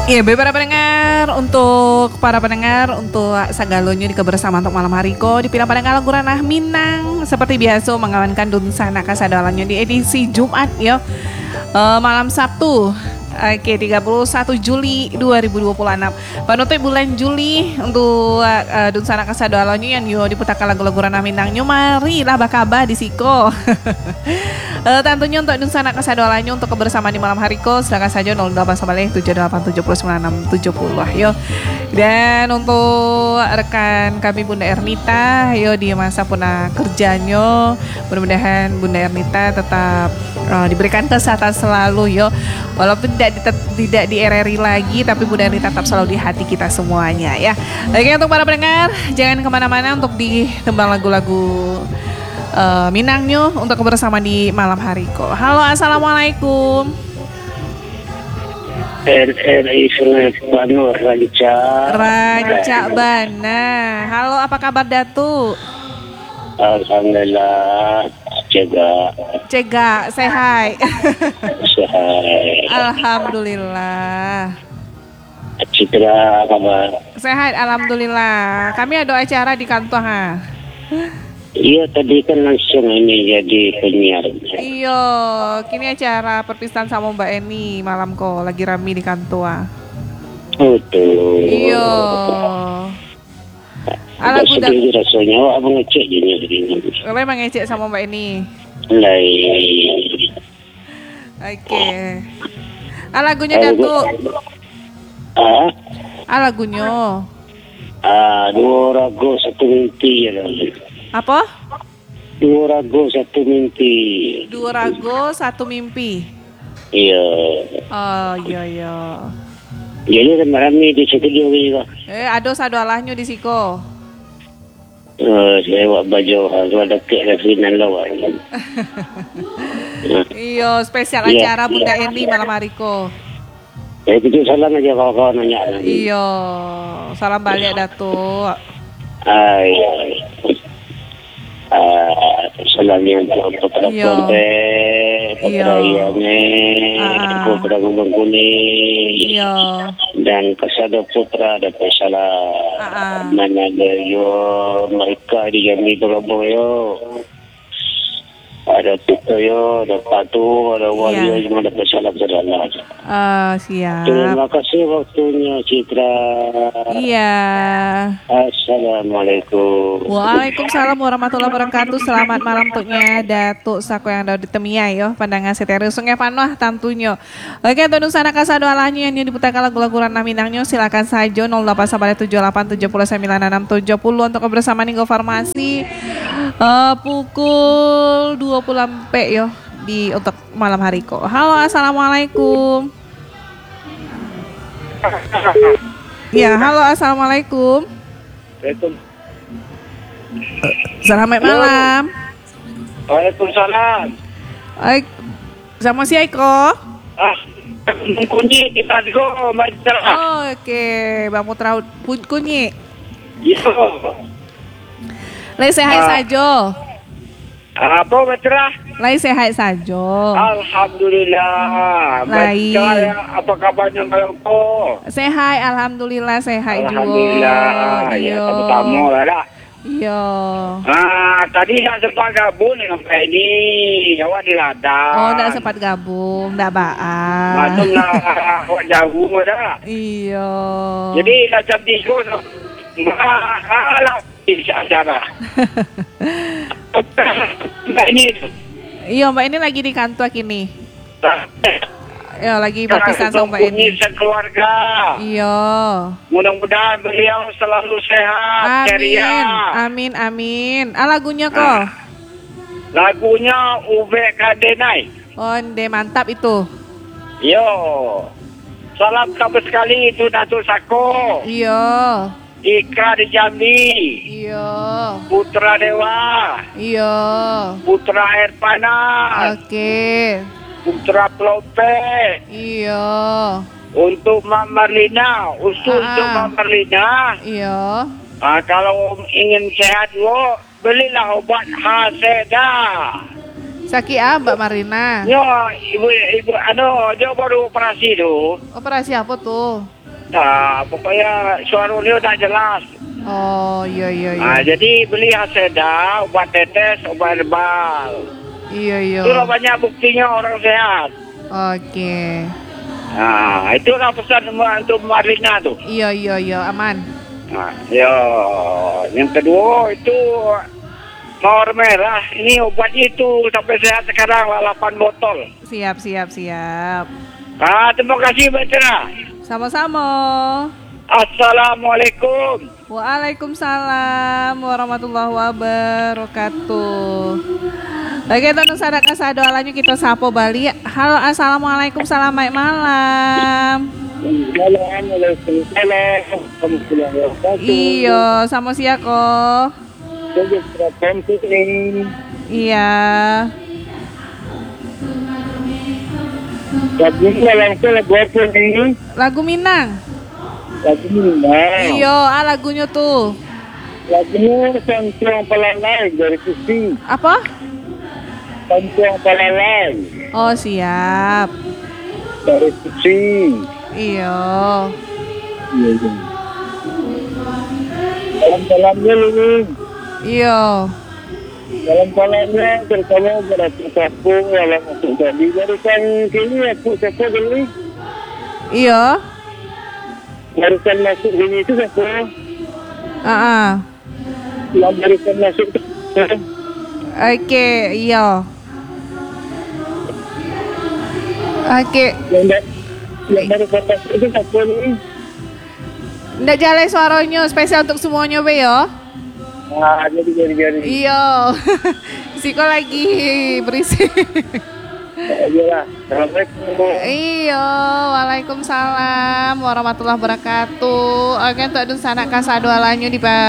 Iya, untuk para pendengar untuk sagalonyo di kebersamaan untuk malam hari ko di Pila Padang Lagu Ranah Minang seperti biasa mengawankan Dunsana Kasadalanyo di edisi Jumat yo. Malam Sabtu. Oke, 31 Juli 2026. Penutup bulan Juli untuk Dunsana Kasadalanyo yang yo diputakan lagu-lagu Ranah Minang nyo mari lah bakaba di siko. Tentunya untuk Dunsana Kasadalanyo untuk kebersamaan di malam hari ko silakan saja 0878787960 yo. Dan untuk rekan kami Bunda Ernita yo di masa punah kerjanya mudah-mudahan Bunda Ernita tetap diberikan kesehatan selalu yo. Walaupun tidak di RRI lagi tapi Bunda Ernita tetap selalu di hati kita semuanya ya. Oke, untuk para pendengar jangan kemana-mana untuk ditembang lagu-lagu Minangnya untuk kebersamaan di malam hari ko. Halo, assalamualaikum. RRI Sungai Banur Ranca Bana. Halo, apa kabar Datu? Alhamdulillah. Cega, sehat. Sehat. Alhamdulillah. Citra kabar? Sehat, alhamdulillah. Kami ada acara di kantor ha. Iya, tadi kan langsung ini jadi penyiar. Iya, kini acara perpisahan sama Mbak Eni malam kok lagi rame di kantor. Betul. Iya. Ala kuda rasanya abang ngecek jadinya begini. Memang ngecek sama Mbak Eni. Lain. Oke. Lagunya Datuk. Lagunya. Dua ragu satu mimpi ya. Apa? Dua ragu satu mimpi. Dua ragu satu mimpi. Iya. Oh iya. Jadi kan rame di situ juga. Sado alahnya di siko. Saya buat baju harus ada keinginan lawan. Iya, spesial acara Bunda Eni malam hari ko. Itu salam aja kawan-kawan nanya. Iya, salam balik Datuk. Salam yang kepada Ponte, kepada Iane, kepada Gubeng Kuning, dan Kasada Putra dan Salah. Mana ada mereka di Jambi Surabaya. Ada Tutoyo, ada Patu, ada Wario, semua ada salam saudara. Siap. Terima kasih waktunya Citra. Iya. Assalamualaikum. Waalaikumsalam warahmatullahi wabarakatuh. Selamat malam untuknya Datuk Sako yang ada di Temia yo. Pandangan seteru Sungai Panuh tentunya. Oke, untuk sana kasado alahnya yang diputarkan lagu-lagu Ranah Minangnya silakan saja 087878796670 untuk kebersamaan Inggo Farmasi. Pukul 20 sampai yo di untuk malam hari ko. Halo, assalamualaikum. Ya, halo, assalamualaikum. Selamat malam. Waalaikumsalam. Sama si Aiko. Kunci kita go macam. Oke, Bang Putra kunci. Iya. Lai sehat saja. Apa macam? Lai sehat saja. Alhamdulillah. Lai. Apa kabarnya kau? Sehat, alhamdulillah sehat juga. Alhamdulillah. Ya, tamu lah. Iya. Tadi saya sempat gabung dengan Pak ini. Awak di ladang. Oh, tak sempat gabung, tak baan. Macam lah, awak jauh dah. Iya. Jadi macam disco, malah bisa acara. Mbak ini. Iya, Mbak ini lagi di kantor kini. Ya, lagi berpisah sama Mbak ini. Sekeluarga. Iya. Mudah-mudahan beliau selalu sehat, ceria. Amin. Lagunya kok? Lagunya UVKD Night. Oh, mantap itu. Yo. Salam kabar sekali itu Datuk Sako. Iya. Ika di Jambi. Iya. Putra Dewa. Iya. Putra Air Panas. Oke. Putra Pelope. Iya. Untuk Mak Marlina. Untuk Mak Marlina. Iya. Kalau ingin sehat lo, belilah obat Haseda. Sakit Mbak Marina? Yo, ibu, dia baru operasi tu. Operasi apa tuh? Nah, pokoknya suara dia tak jelas. Oh, iya. Jadi beli Haseda, obat tetes, obat herbal. Iya. Itulah banyak buktinya orang sehat. Oke. Nah, itulah pesan untuk Marina tu. Iya, aman. Nah, yang kedua itu mawar merah. Ini obat itu sampai sehat sekarang 8 botol. Siap. Terima kasih Mbak Cera. Sama-sama. Assalamualaikum. Waalaikumsalam warahmatullahi wabarakatuh. Oke, tentu sadaka sadoalannya kita sapo Bali. Halo, assalamualaikum, selamat malam. Iya, sama siapa kok? Iya. Lagu Minang. Iya, lagunya tuh. Lagunya Sancong Palalay dari Kusi. Apa? Sancong Palalay Oh, siap. dari Kusi. Iya. Dalam-dalamnya ini. Iya. Dalam-dalamnya terutama berarti sapu yang masuk tadi. Barusan sini aku sapu dulu. Iya. Barusan masuk sini itu sapu. Yang barusan masuk itu. Oke, iya. Oke. Yang barusan masuk itu sapu ini. Nggak jalan suaranya spesial untuk semuanya be yo. Nah, jadi. Iya. Siko lagi berisik. Iyalah. Assalamualaikum. Iya, waalaikumsalam warahmatullahi wabarakatuh. Oke, untuk adun sanak kasadoalannya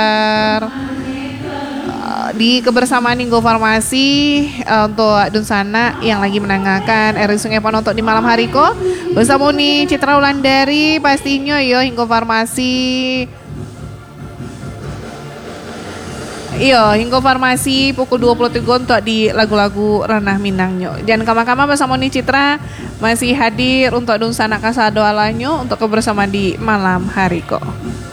di kebersamaan Inggo Farmasi untuk adun sana yang lagi menangakan RI Sungai Panontok di malam hari ko bersama nih Citra Wulandari pastinya yo Inggo Farmasi. Iya, Hinggo Farmasi pukul 23 untuk di lagu-lagu Ranah Minangnya. Dan kama-kama bersama Ni Citra masih hadir untuk Dun Sana Kasadoalanyo untuk kebersamaan di malam hari kok.